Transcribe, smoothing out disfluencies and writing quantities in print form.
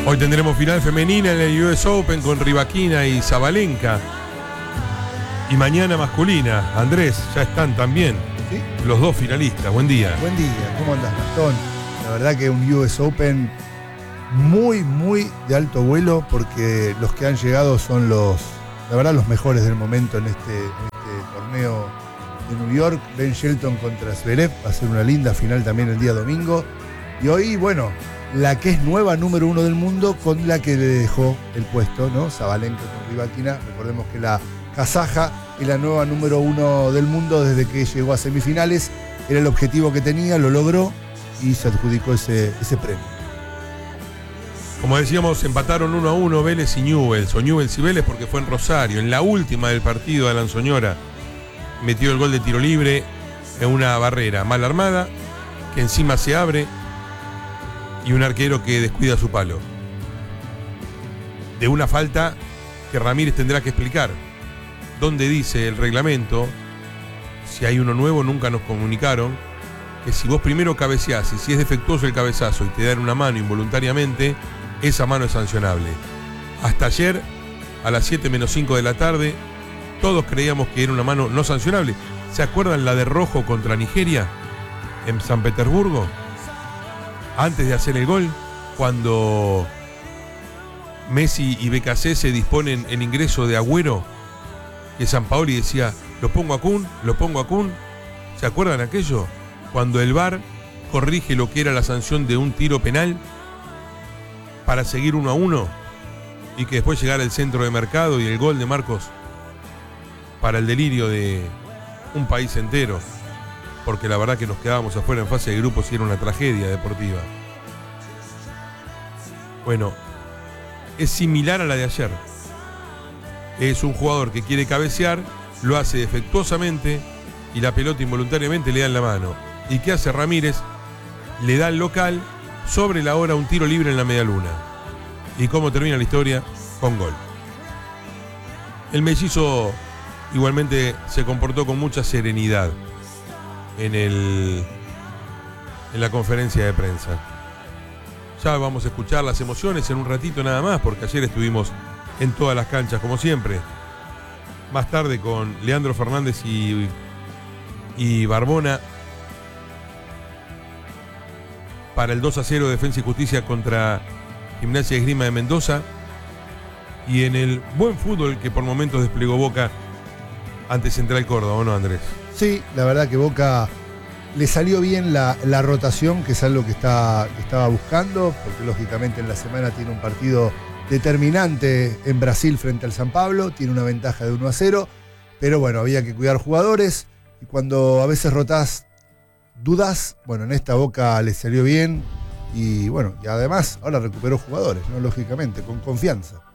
Hoy tendremos final femenina en el US Open con Rybakina y Sabalenka. Y mañana masculina. Andrés, ya están también ¿Sí? los dos finalistas. Buen día. Buen día, ¿cómo andás, Gastón? La verdad que un US Open muy, muy de alto vuelo, porque los que han llegado son los mejores del momento en este torneo de New York. Ben Shelton contra Zverev, va a ser una linda final también el día domingo. Y hoy, bueno, la que es nueva número 1 del mundo con la que le dejó el puesto, ¿no? Sabalenka con Rybakina. Recordemos que la kazaja es la nueva número 1 del mundo desde que llegó a semifinales. Era el objetivo que tenía, lo logró y se adjudicó ese premio. Como decíamos, empataron 1-1 Vélez y Newell's, o Newell's y Vélez, porque fue en Rosario. En la última del partido, Alan Soñora metió el gol de tiro libre en una barrera mal armada, que encima se abre, y un arquero que descuida su palo. De una falta que Ramírez tendrá que explicar. Donde dice el reglamento, si hay uno nuevo, nunca nos comunicaron, que si vos primero cabeceás y si es defectuoso el cabezazo y te dan una mano involuntariamente, esa mano es sancionable. Hasta ayer, a las 7:05 de la tarde, todos creíamos que era una mano no sancionable. ¿Se acuerdan la de Rojo contra Nigeria en San Petersburgo? Antes de hacer el gol, cuando Messi y BKC se disponen el ingreso de Agüero, que Sampaoli decía, lo pongo a Kun. ¿Se acuerdan aquello? Cuando el VAR corrige lo que era la sanción de un tiro penal para seguir 1-1 y que después llegara el centro de Mercado y el gol de Marcos para el delirio de un país entero, porque la verdad que nos quedábamos afuera en fase de grupos y era una tragedia deportiva. Bueno, es similar a la de ayer. Es un jugador que quiere cabecear, lo hace defectuosamente y la pelota involuntariamente le da en la mano. ¿Y qué hace Ramírez? Le da al local sobre la hora un tiro libre en la media luna. ¿Y cómo termina la historia? Con gol. El mellizo igualmente se comportó con mucha serenidad en la conferencia de prensa. Ya vamos a escuchar las emociones en un ratito nada más, porque ayer estuvimos en todas las canchas como siempre. Más tarde con Leandro Fernández y Barbona para el 2-0 de Defensa y Justicia contra Gimnasia y Esgrima de Mendoza, y en el buen fútbol que por momentos desplegó Boca ante Central Córdoba, ¿o no, Andrés? Sí, la verdad que Boca le salió bien la rotación, que es algo que estaba buscando, porque lógicamente en la semana tiene un partido determinante en Brasil frente al San Pablo, tiene una ventaja de 1-0, pero bueno, había que cuidar jugadores, y cuando a veces rotás, dudas, bueno, en esta Boca le salió bien, y bueno, y además ahora recuperó jugadores, ¿no? Lógicamente, con confianza.